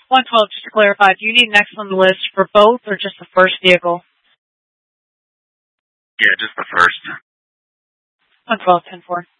112, just to clarify, do you need next on the list for both or just the first vehicle? Yeah, just the first. 112, 10-4.